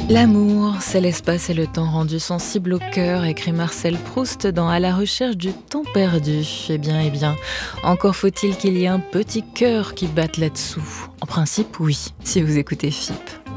L'amour, c'est l'espace et le temps rendus sensibles au cœur, écrit Marcel Proust dans À la recherche du temps perdu. Eh bien, encore faut-il qu'il y ait un petit cœur qui batte là-dessous. En principe, oui, si vous écoutez FIP.